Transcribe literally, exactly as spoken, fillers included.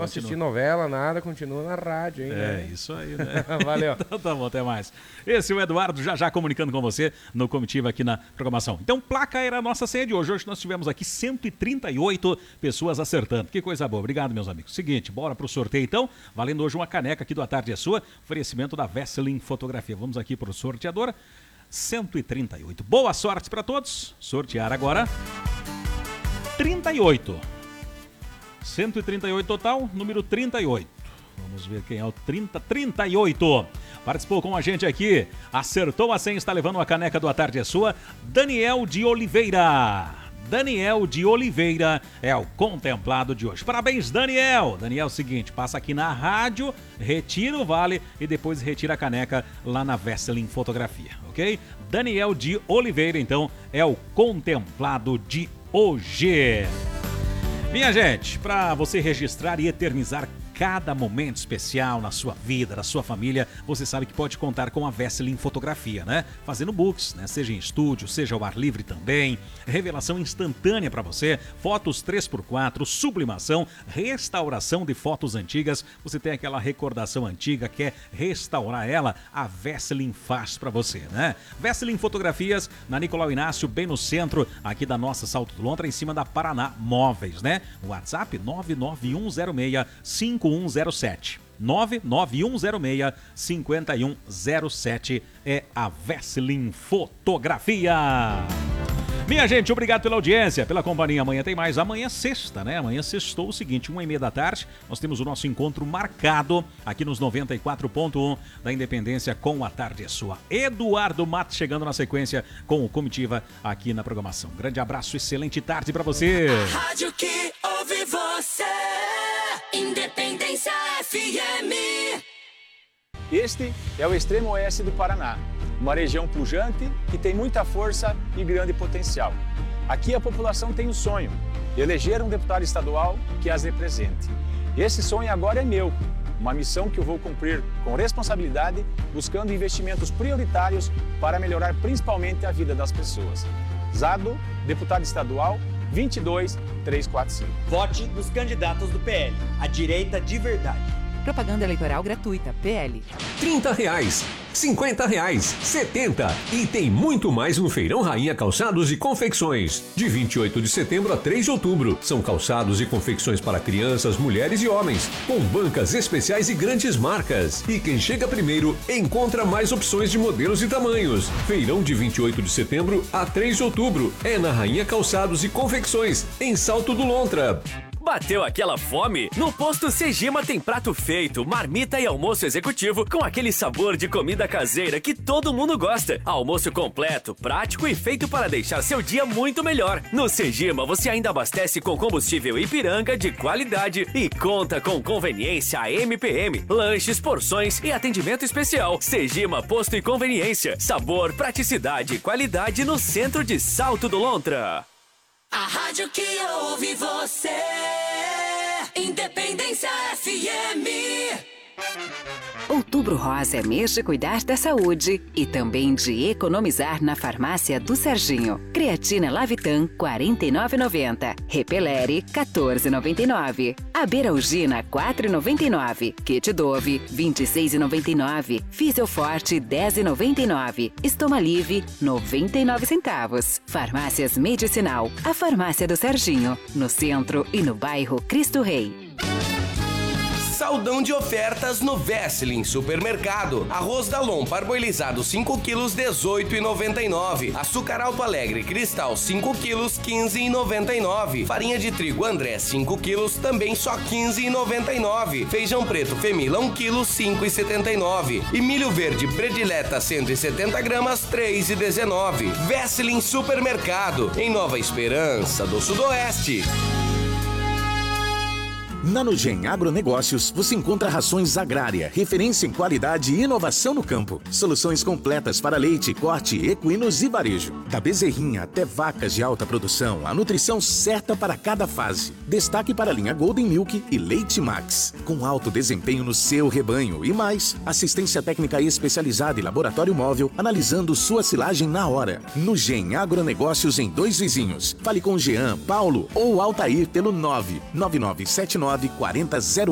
continua. assistir novela, nada, continua na rádio, hein? É, né? isso aí, né? Valeu. Então tá bom, até mais. Esse é o Eduardo, já já comunicando com você no Comitiva aqui na programação. Então, placa era a nossa senha de hoje. Hoje nós tivemos aqui cento e trinta e oito pessoas acertando. Que coisa boa. Obrigado, meus amigos. Seguinte, bora pro sorteio então. Valendo hoje uma caneca aqui do A Tarde é Sua. Oferecimento da Vesseling Fotografia. Vamos aqui pro sorteador. cento e trinta e oito. Boa sorte para todos. Sortear agora. trinta e oito. cento e trinta e oito total, número trinta e oito. Vamos ver quem é o trinta, trinta e oito. Participou com a gente aqui, acertou a senha, está levando uma caneca do A Tarde é Sua, Daniel de Oliveira. Daniel de Oliveira é o contemplado de hoje. Parabéns, Daniel! Daniel, seguinte, passa aqui na rádio, retira o vale e depois retira a caneca lá na Vesseling Fotografia, ok? Daniel de Oliveira, então, é o contemplado de hoje. Minha gente, para você registrar e eternizar cada momento especial na sua vida, na sua família, você sabe que pode contar com a Vesseling Fotografia, né? Fazendo books, né? Seja em estúdio, seja ao ar livre também, revelação instantânea para você, fotos três por quatro, sublimação, restauração de fotos antigas, você tem aquela recordação antiga, quer restaurar ela, a Vesseling faz para você, né? Vesseling Fotografias, na Nicolau Inácio, bem no centro, aqui da nossa Salto do Lontra, em cima da Paraná Móveis, né? WhatsApp nove nove um zero seis cinco um zero sete. nove nove um zero seis cinco um zero sete é a Vesseling Fotografia. Minha gente, obrigado pela audiência, pela companhia. Amanhã tem mais. Amanhã é sexta, né? Amanhã sextou o seguinte, uma e meia da tarde, nós temos o nosso encontro marcado aqui nos noventa e quatro ponto um da Independência com A Tarde é Sua. Eduardo Matos chegando na sequência com o Comitiva aqui na programação. Grande abraço, excelente tarde pra você. A rádio que ouve você, Independência F M. Este é o extremo oeste do Paraná, uma região pujante que tem muita força e grande potencial. Aqui a população tem um sonho, eleger um deputado estadual que as represente. Esse sonho agora é meu, uma missão que eu vou cumprir com responsabilidade, buscando investimentos prioritários para melhorar principalmente a vida das pessoas. Zado, deputado estadual, vinte e dois trezentos e quarenta e cinco. Vote nos candidatos do P L, a direita de verdade. Propaganda eleitoral gratuita, P L. trinta reais, cinquenta reais, setenta. E tem muito mais no Feirão Rainha Calçados e Confecções. De vinte e oito de setembro a três de outubro. São calçados e confecções para crianças, mulheres e homens. Com bancas especiais e grandes marcas. E quem chega primeiro encontra mais opções de modelos e tamanhos. Feirão de vinte e oito de setembro a três de outubro. É na Rainha Calçados e Confecções, em Salto do Lontra. Bateu aquela fome? No Posto Sejima tem prato feito, marmita e almoço executivo com aquele sabor de comida caseira que todo mundo gosta. Almoço completo, prático e feito para deixar seu dia muito melhor. No Sejima você ainda abastece com combustível Ipiranga de qualidade e conta com conveniência M P M, lanches, porções e atendimento especial. Sejima Posto e Conveniência. Sabor, praticidade e qualidade no centro de Salto do Lontra. A rádio que ouve você, Independência F M. Outubro Rosa é mês de cuidar da saúde e também de economizar na farmácia do Serginho. Creatina Lavitan, quarenta e nove reais e noventa centavos. Repelere, quatorze reais e noventa e nove centavos. Aberalgina, quatro reais e noventa e nove centavos. Kit Dove, vinte e seis reais e noventa e nove centavos. Fisioforte, dez reais e noventa e nove centavos. Estomalive, noventa e nove centavos. Farmácias Medicinal, a farmácia do Serginho, no centro e no bairro Cristo Rei. Saldão de ofertas no Vesseling Supermercado. Arroz Dalon parboilizado cinco quilos, dezoito reais e noventa e nove centavos. Açúcar Alto Alegre Cristal cinco quilos, quinze reais e noventa e nove centavos. Farinha de trigo André cinco quilos, também só quinze reais e noventa e nove centavos. Feijão preto Femila um quilo, cinco reais e setenta e nove centavos. E milho verde Predileta cento e setenta gramas, três reais e dezenove centavos. Vesseling Supermercado, em Nova Esperança do Sudoeste. Na Nugem Agronegócios, você encontra rações agrária, referência em qualidade e inovação no campo. Soluções completas para leite, corte, equinos e varejo. Da bezerrinha até vacas de alta produção, a nutrição certa para cada fase. Destaque para a linha Golden Milk e Leite Max. Com alto desempenho no seu rebanho e mais, assistência técnica especializada e laboratório móvel, analisando sua silagem na hora. Nugem Agronegócios em Dois Vizinhos. Fale com Jean, Paulo ou Altair pelo nove nove nove sete nove quatro zero zero